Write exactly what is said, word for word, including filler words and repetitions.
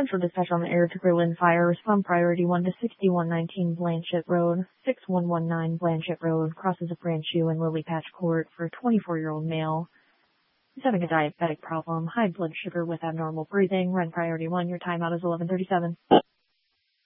Central Dispatch on the air to Berlin Fire. Respond priority one to sixty-one nineteen Blanchett Road, six one one nine Blanchett Road, crosses a branch U in Lily Patch Court for a twenty-four-year-old male. He's having a diabetic problem, high blood sugar with abnormal breathing. Run priority one, your timeout is eleven thirty-seven.